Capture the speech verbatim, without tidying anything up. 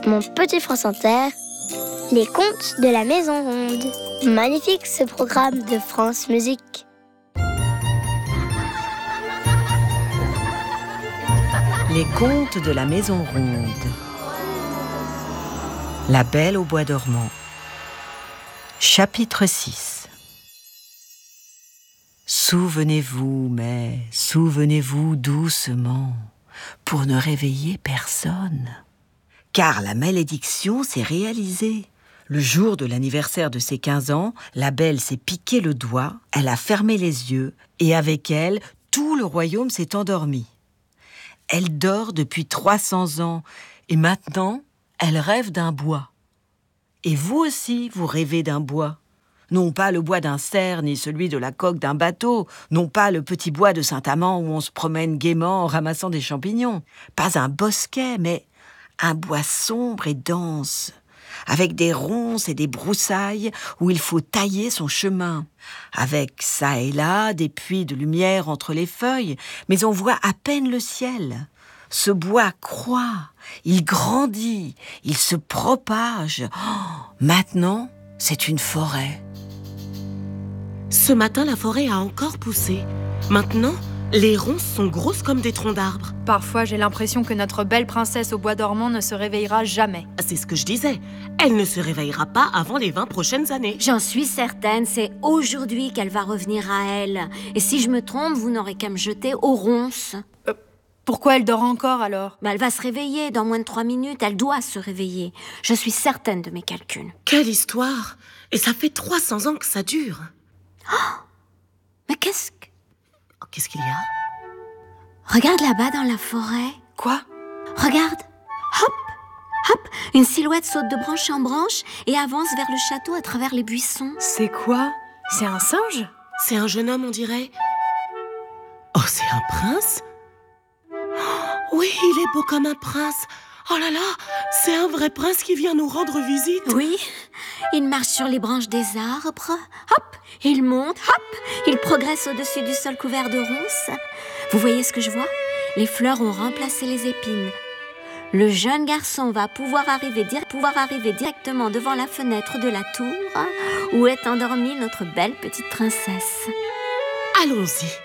Mon petit France Inter, les contes de la Maison Ronde. Magnifique ce programme de France Musique. Les contes de la Maison Ronde. La Belle au bois dormant. Chapitre six. Souvenez-vous, mais souvenez-vous doucement, pour ne réveiller personne. Car la malédiction s'est réalisée. Le jour de l'anniversaire de ses quinze ans, la Belle s'est piqué le doigt, elle a fermé les yeux, et avec elle, tout le royaume s'est endormi. Elle dort depuis trois cents ans, et maintenant, elle rêve d'un bois. Et vous aussi, vous rêvez d'un bois. Non pas le bois d'un cerf, ni celui de la coque d'un bateau, non pas le petit bois de Saint-Amand où on se promène gaiement en ramassant des champignons. Pas un bosquet, mais un bois sombre et dense, avec des ronces et des broussailles où il faut tailler son chemin, avec çà et là des puits de lumière entre les feuilles, mais on voit à peine le ciel. Ce bois croît, il grandit, il se propage. Oh, maintenant, c'est une forêt. Ce matin, la forêt a encore poussé. Maintenant, les ronces sont grosses comme des troncs d'arbres. Parfois, j'ai l'impression que notre belle princesse au bois dormant ne se réveillera jamais. C'est ce que je disais. Elle ne se réveillera pas avant les vingt prochaines années. J'en suis certaine, c'est aujourd'hui qu'elle va revenir à elle. Et si je me trompe, vous n'aurez qu'à me jeter aux ronces. Euh, pourquoi elle dort encore alors ? Bah, elle va se réveiller dans moins de trois minutes. Elle doit se réveiller. Je suis certaine de mes calculs. Quelle histoire! Et ça fait trois cents ans que ça dure. Oh, mais qu'est-ce que... Oh, qu'est-ce qu'il y a? Regarde là-bas dans la forêt. Quoi? Regarde. Hop, hop. Une silhouette saute de branche en branche et avance vers le château à travers les buissons. C'est quoi? C'est un singe? C'est un jeune homme, on dirait. Oh, c'est un prince? Oh, oui, il est beau comme un prince. Oh là là, c'est un vrai prince qui vient nous rendre visite. Oui, il marche sur les branches des arbres. Hop, il monte, hop, il progresse au-dessus du sol couvert de ronces. Vous voyez ce que je vois? Les fleurs ont remplacé les épines. Le jeune garçon va pouvoir arriver, dire, pouvoir arriver directement devant la fenêtre de la tour où est endormie notre belle petite princesse. Allons-y.